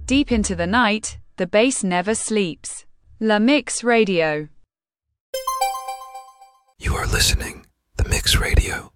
Deep into the night, the bass never sleeps. La Mix Radio. You are listening The Mix Radio.